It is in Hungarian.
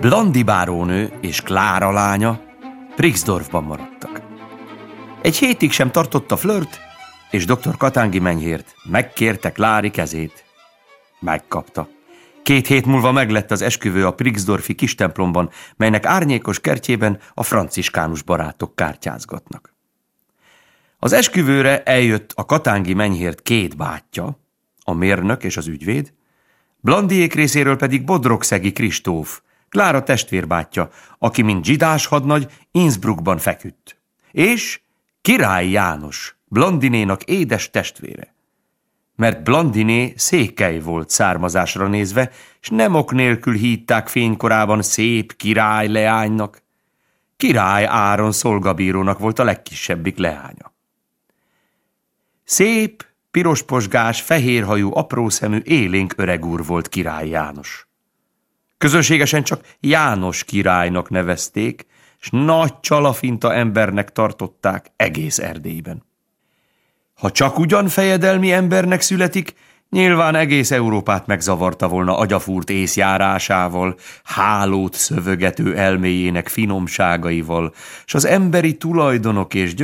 Blandi bárónő és Klára lánya Brixdorfban maradtak. Egy hétig sem tartott a flört, és dr. Katángi Menyhért megkérte Klári kezét. Megkapta. 2 hét múlva meglett az esküvő a Brixdorfi kistemplomban, melynek árnyékos kertjében a franciskánus barátok kártyázgatnak. Az esküvőre eljött a Katángi Menyhért 2 bátyja, a mérnök és az ügyvéd, Blandiék részéről pedig Bodrogszegi Kristóf, Klára testvérbátyja, aki mint zsidás hadnagy Innsbruckban feküdt, és Király János, Blandinénak édes testvére. Mert Blandiné székely volt származásra nézve, és nem ok nélkül hívták fénykorában szép király leánynak. Király Áron szolgabírónak volt a legkisebbik leánya. Szép, pirosposgás, fehérhajú, aprószemű, élénk öreg úr volt Király János. Közönségesen csak János királynak nevezték, s nagy csalafinta embernek tartották egész Erdélyben. Ha csak ugyan fejedelmi embernek születik, nyilván egész Európát megzavarta volna agyafúrt észjárásával, hálót szövögető elméjének finomságaival, s az emberi tulajdonok és